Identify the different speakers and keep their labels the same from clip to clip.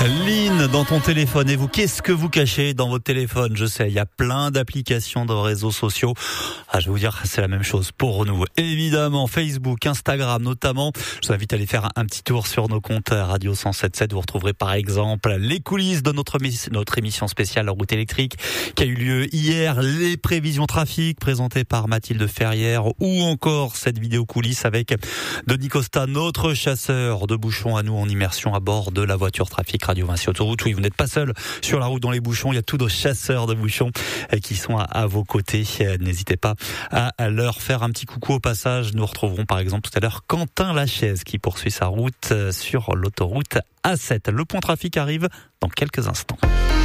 Speaker 1: Lynn, dans ton téléphone. Et vous, qu'est-ce que vous cachez dans votre téléphone? Je sais, il y a plein d'applications de réseaux sociaux. Je vais vous dire, c'est la même chose pour nous. Évidemment, Facebook, Instagram notamment. Je vous invite à aller faire un petit tour sur nos comptes Radio 107.7. Vous retrouverez par exemple les coulisses de notre émission spéciale Route électrique qui a eu lieu hier, les prévisions trafic présentées par Mathilde Ferrière, ou encore cette vidéo coulisses avec Denis Costa, notre chasseur de bouchons à nous en immersion à bord de la voiture trafic Radio Vinci Autoroute. Oui, vous n'êtes pas seul sur la route dans les bouchons, il y a tous nos chasseurs de bouchons qui sont à vos côtés. N'hésitez pas à leur faire un petit coucou au passage. Nous retrouverons par exemple tout à l'heure Quentin Lachaise qui poursuit sa route sur l'autoroute A7. Le point trafic arrive dans quelques instants.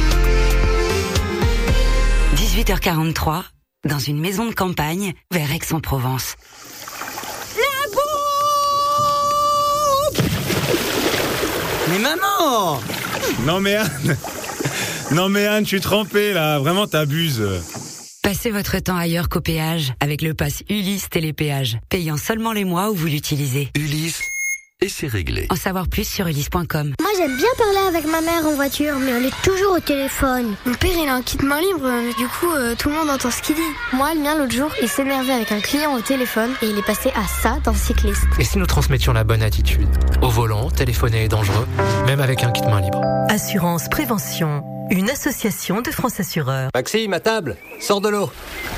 Speaker 2: 18h43, dans une maison de campagne vers Aix-en-Provence.
Speaker 3: Mais maman! Non mais Anne, je suis trempé là, vraiment t'abuses.
Speaker 2: Passez votre temps ailleurs qu'au péage avec le pass Ulysse Télépéage, payant seulement les mois où vous l'utilisez.
Speaker 4: Ulysse, et c'est réglé.
Speaker 2: En savoir plus sur ulysse.com.
Speaker 5: Moi j'aime bien parler avec ma mère en voiture, mais elle est toujours au téléphone.
Speaker 6: Mon père il a un kit main libre, du coup tout le monde entend ce qu'il dit. Moi le mien l'autre jour, il s'énervait avec un client au téléphone et il est passé à ça dans Cycliste.
Speaker 7: Et si nous transmettions la bonne attitude? Au volant, téléphoner est dangereux, même avec un kit main libre.
Speaker 8: Assurance Prévention, une association de France Assureurs.
Speaker 9: Maxime, à table, sors de l'eau.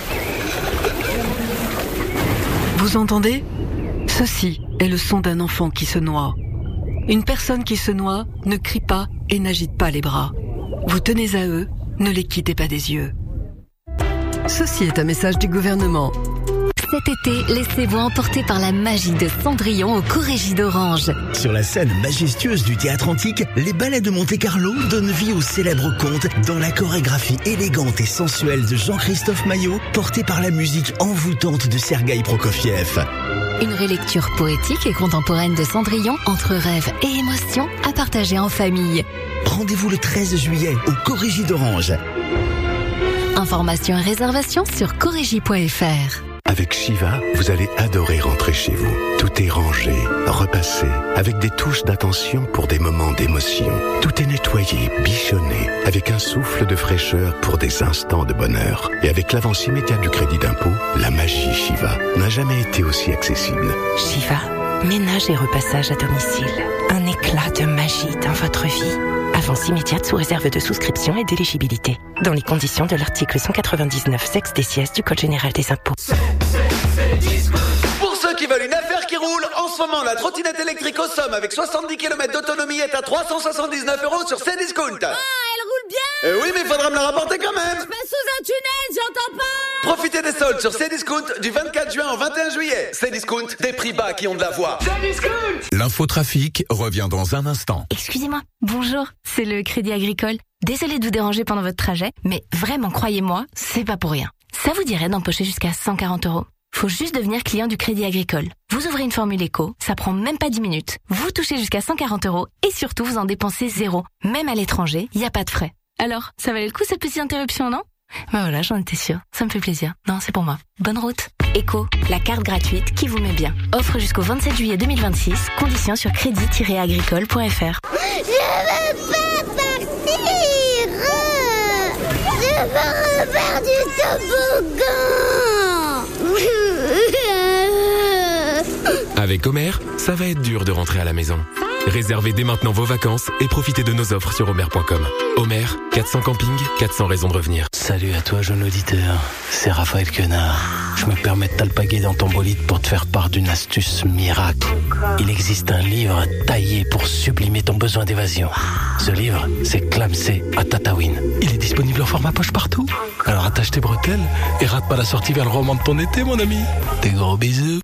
Speaker 10: Vous entendez? Ceci est le son d'un enfant qui se noie. Une personne qui se noie ne crie pas et n'agite pas les bras. Vous tenez à eux, ne les quittez pas des yeux. Ceci est un message du gouvernement.
Speaker 11: Cet été, laissez-vous emporter par la magie de Cendrillon au Corrégie d'Orange.
Speaker 12: Sur la scène majestueuse du théâtre antique, les ballets de Monte-Carlo donnent vie au célèbre conte dans la chorégraphie élégante et sensuelle de Jean-Christophe Maillot, portée par la musique envoûtante de Sergueï Prokofiev.
Speaker 11: Une relecture poétique et contemporaine de Cendrillon, entre rêve et émotion, à partager en famille.
Speaker 12: Rendez-vous le 13 juillet au Corrégie d'Orange.
Speaker 11: Informations et réservations sur corrégie.fr.
Speaker 4: Avec Shiva, vous allez adorer rentrer chez vous. Tout est rangé, repassé, avec des touches d'attention pour des moments d'émotion. Tout est nettoyé, bichonné, avec un souffle de fraîcheur pour des instants de bonheur. Et avec l'avance immédiate du crédit d'impôt, la magie Shiva n'a jamais été aussi accessible.
Speaker 13: Shiva, ménage et repassage à domicile. Un éclat de magie dans votre vie. Avance immédiate sous réserve de souscription et d'éligibilité. Dans les conditions de l'article 199 sexe des sièges du Code général des impôts.
Speaker 14: Pour ceux qui veulent une affaire qui roule, en ce moment, la trottinette électrique au Somme avec 70 km d'autonomie est à 379 € sur Cdiscount.
Speaker 15: Ah, elle roule bien.
Speaker 14: Oui, mais il faudra me la rapporter quand même.
Speaker 15: Je passe sous un tunnel, j'entends pas.
Speaker 14: Profitez des soldes sur Cdiscount du 24 juin au 21 juillet. Cdiscount, des prix bas qui ont de la voix. Cdiscount.
Speaker 4: L'infotrafic revient dans un instant.
Speaker 16: Excusez-moi, bonjour, c'est le Crédit Agricole. Désolée de vous déranger pendant votre trajet, mais vraiment, croyez-moi, c'est pas pour rien. Ça vous dirait d'empocher jusqu'à 140 €? Faut juste devenir client du Crédit Agricole. Vous ouvrez une formule éco, ça prend même pas 10 minutes. Vous touchez jusqu'à 140 € et surtout vous en dépensez zéro. Même à l'étranger, y a pas de frais. Alors, ça valait le coup cette petite interruption, non? Ben voilà, j'en étais sûre. Ça me fait plaisir. Non, c'est pour moi. Bonne route. Éco, la carte gratuite qui vous met bien. Offre jusqu'au 27 juillet 2026. Conditions sur crédit-agricole.fr.
Speaker 5: Je veux pas partir. Je veux refaire du toboggan.
Speaker 17: Avec Omer, ça va être dur de rentrer à la maison. Réservez dès maintenant vos vacances et profitez de nos offres sur omer.com. Omer, 400 campings, 400 raisons de revenir.
Speaker 18: Salut à toi, jeune auditeur. C'est Raphaël Quenard. Je me permets de t'alpaguer dans ton bolide pour te faire part d'une astuce miracle. Il existe un livre taillé pour sublimer ton besoin d'évasion. Ce livre, c'est Clamsé à Tataouine. Il est disponible en format poche partout. Alors attache tes bretelles et rate pas la sortie vers le roman de ton été, mon ami. Des gros bisous.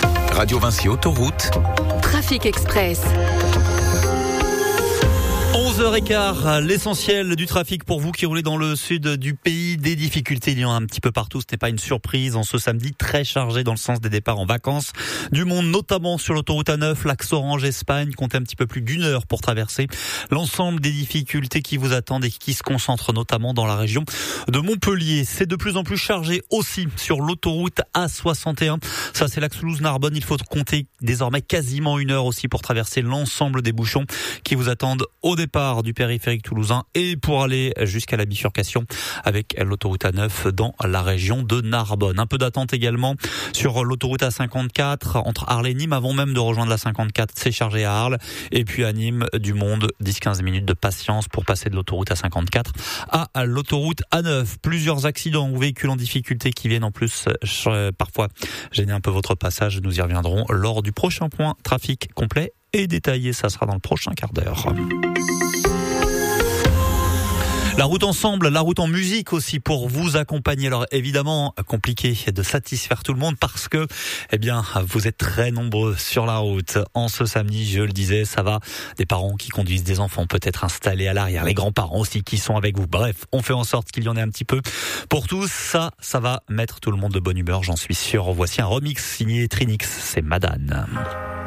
Speaker 4: Radio Vinci Autoroute.
Speaker 8: Trafic Express.
Speaker 1: 11 11h15, l'essentiel du trafic pour vous qui roulez dans le sud du pays. Des difficultés, il y en a un petit peu partout. Ce n'est pas une surprise en ce samedi très chargé dans le sens des départs en vacances. Du monde, notamment sur l'autoroute A9, l'axe Orange-Espagne. Comptez un petit peu plus d'une heure pour traverser l'ensemble des difficultés qui vous attendent et qui se concentrent notamment dans la région de Montpellier. C'est de plus en plus chargé aussi sur l'autoroute A61. Ça, c'est l'axe Toulouse-Narbonne. Il faut compter désormais quasiment une heure aussi pour traverser l'ensemble des bouchons qui vous attendent au départ du périphérique toulousain et pour aller jusqu'à la bifurcation avec l'autoroute A9 dans la région de Narbonne. Un peu d'attente également sur l'autoroute A54 entre Arles et Nîmes avant même de rejoindre la 54. C'est chargé à Arles et puis à Nîmes du monde. 10-15 minutes de patience pour passer de l'autoroute A54 à l'autoroute A9. Plusieurs accidents ou véhicules en difficulté qui viennent en plus parfois gêner un peu votre passage. Nous y reviendrons lors du prochain point trafic complet et détaillé. Ça sera dans le prochain quart d'heure. La route ensemble, la route en musique aussi pour vous accompagner. Alors évidemment, compliqué de satisfaire tout le monde parce que, vous êtes très nombreux sur la route. En ce samedi, je le disais, ça va. Des parents qui conduisent des enfants peut-être installés à l'arrière, les grands-parents aussi qui sont avec vous. Bref, on fait en sorte qu'il y en ait un petit peu pour tous. Ça va mettre tout le monde de bonne humeur, j'en suis sûr. Voici un remix signé Trinix, c'est Madane.